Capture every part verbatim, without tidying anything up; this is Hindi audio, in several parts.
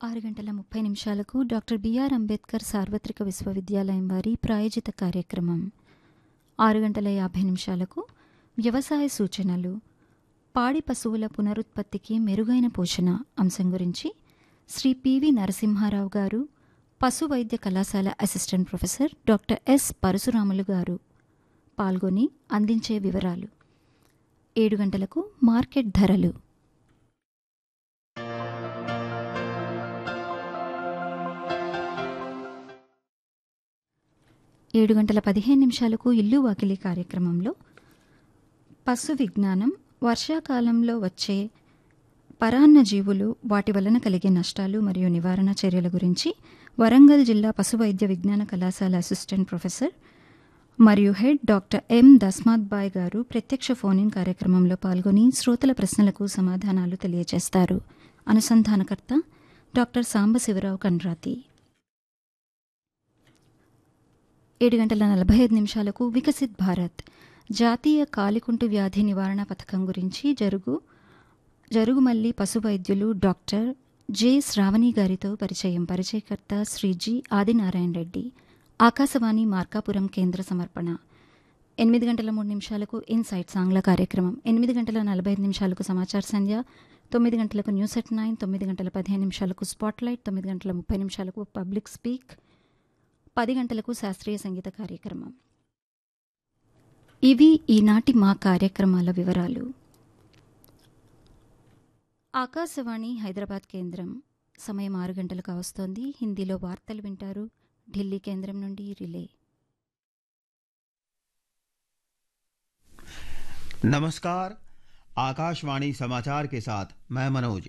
ఆరు గంటల ముప్పై నిమిషాలకు డాక్టర్ బిఆర్ అంబేద్కర్ సార్వత్రిక విశ్వవిద్యాలయం వారి ప్రాయోజిత కార్యక్రమం. ఆరు గంటల యాభై నిమిషాలకు వ్యవసాయ సూచనలు, పాడి పశువుల పునరుత్పత్తికి మెరుగైన పోషణ అంశం గురించి శ్రీ పివి నరసింహారావు గారు, పశు వైద్య కళాశాల assistant professor doctor yes Parasuramulu గారు పాల్గొని అందించే వివరాలు. ఏడు గంటలకు మార్కెట్ ధరలు. ఏడు గంటల పదిహేను నిమిషాలకు ఇల్లు వాకిలి కార్యక్రమంలో పశు విజ్ఞానం, వర్షాకాలంలో వచ్చే పరాన్న జీవులు, వాటి వలన కలిగే నష్టాలు మరియు నివారణ చర్యల గురించి వరంగల్ జిల్లా పశు వైద్య విజ్ఞాన కళాశాల అసిస్టెంట్ ప్రొఫెసర్ మరియు హెడ్ డాక్టర్ ఎం దస్మాత్ బాయ్ గారు ప్రత్యక్ష ఫోన్ ఇన్ కార్యక్రమంలో పాల్గొని శ్రోతల ప్రశ్నలకు సమాధానాలు తెలియజేస్తారు. అనుసంధానకర్త డాక్టర్ సాంబశివరావు కండ్రాతి. ఏడు గంటల నలభై ఐదు నిమిషాలకు వికసిత్ భారత్ జాతీయ కాలికుంటు వ్యాధి నివారణ పథకం గురించి జరుగు జరుగుమల్లి పశు వైద్యులు డాక్టర్ జె శ్రావణి గారితో పరిచయం. పరిచయకర్త శ్రీ జి ఆదినారాయణ రెడ్డి. ఆకాశవాణి మార్కాపురం కేంద్ర సమర్పణ. ఎనిమిది గంటల మూడు నిమిషాలకు ఇన్సైట్స్ ఆంగ్ల కార్యక్రమం. ఎనిమిది గంటల నలభై ఐదు నిమిషాలకు సమాచార సంధ్య. తొమ్మిది గంటలకు న్యూస్ ఎట్ నైన్. తొమ్మిది గంటల పదిహేను నిమిషాలకు స్పాట్లైట్. తొమ్మిది గంటల ముప్పై నిమిషాలకు పబ్లిక్ స్పీక్. పది గంటలకు శాస్త్రీయ సంగీత కార్యక్రమం. ఇవి ఈనాటి మా కార్యక్రమాల వివరాలు. ఆకాశవాణి హైదరాబాద్ కేంద్రం. సమయం ఆరు గంటలకు కావస్తోంది. హిందీలో వార్తలు వింటారు. ఢిల్లీ కేంద్రం నుండి రిలే. नमस्कार, आकाशवाणी समाचार के साथ मैं मनोज।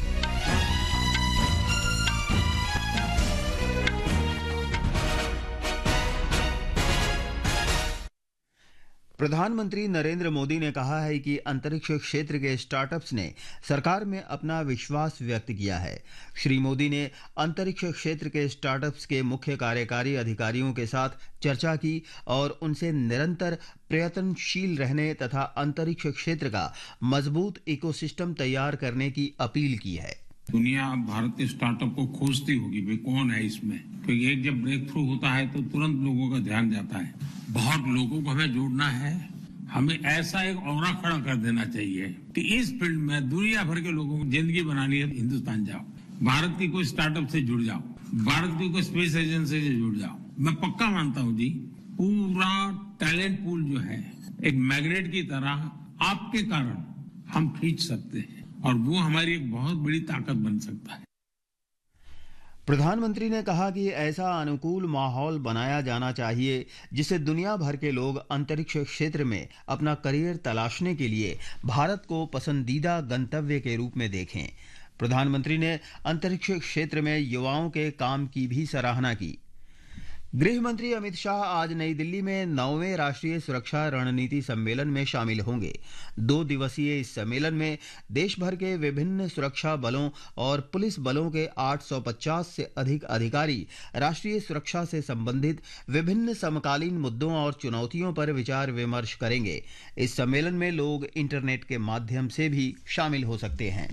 प्रधानमंत्री नरेंद्र मोदी ने कहा है कि अंतरिक्ष क्षेत्र के स्टार्टअप्स ने सरकार में अपना विश्वास व्यक्त किया है। श्री मोदी ने अंतरिक्ष क्षेत्र के स्टार्टअप्स के मुख्य कार्यकारी अधिकारियों के साथ चर्चा की और उनसे निरंतर प्रयत्नशील रहने तथा अंतरिक्ष क्षेत्र का मजबूत इकोसिस्टम तैयार करने की अपील की है। दुनिया अब भारतीय स्टार्टअप को खोजती होगी, भाई कौन है इसमें, क्योंकि एक जब ब्रेक थ्रू होता है तो तुरंत लोगों का ध्यान जाता है। बहुत लोगों को हमें जोड़ना है। हमें ऐसा एक औरा खड़ा कर देना चाहिए कि इस फील्ड में दुनिया भर के लोगों को जिंदगी बनानी है, हिंदुस्तान जाओ, भारत की कोई स्टार्टअप से जुड़ जाओ, भारत की कोई स्पेस एजेंसी से जुड़ जाओ। मैं पक्का मानता हूँ जी, पूरा टैलेंट पूल जो है एक मैग्नेट की तरह आपके कारण हम खींच सकते हैं और वो हमारी एक बहुत बड़ी ताकत बन सकता है। प्रधानमंत्री ने कहा कि ऐसा अनुकूल माहौल बनाया जाना चाहिए जिससे दुनिया भर के लोग अंतरिक्ष क्षेत्र में अपना करियर तलाशने के लिए भारत को पसंदीदा गंतव्य के रूप में देखें। प्रधानमंत्री ने अंतरिक्ष क्षेत्र में युवाओं के काम की भी सराहना की। गृह मंत्री अमित शाह आज नई दिल्ली में नौवें राष्ट्रीय सुरक्षा रणनीति सम्मेलन में शामिल होंगे। दो दिवसीय इस सम्मेलन में देश भर के विभिन्न सुरक्षा बलों और पुलिस बलों के आठ सौ पचास से अधिक अधिकारी राष्ट्रीय सुरक्षा से संबंधित विभिन्न समकालीन मुद्दों और चुनौतियों पर विचार विमर्श करेंगे। इस सम्मेलन में लोग इंटरनेट के माध्यम से भी शामिल हो सकते हैं।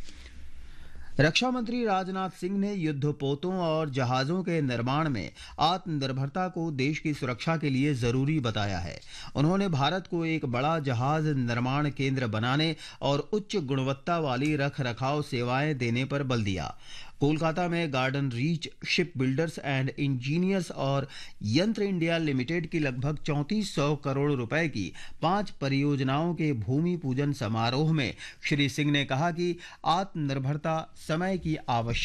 रक्षा मंत्री राजनाथ सिंह ने युद्धपोतों और जहाजों के निर्माण में आत्मनिर्भरता को देश की सुरक्षा के लिए जरूरी बताया है। उन्होंने भारत को एक बड़ा जहाज निर्माण केंद्र बनाने और उच्च गुणवत्ता वाली रख रखाव सेवाएं देने पर बल दिया। कोलकाता में garden reach ship builders and engineers और यंत्र इंडिया लिमिटेड की लगभग चौंतीस सौ करोड़ रुपए की पांच परियोजनाओं के भूमि पूजन समारोह में श्री सिंह ने कहा कि आत्मनिर्भरता समय की आवश्यकता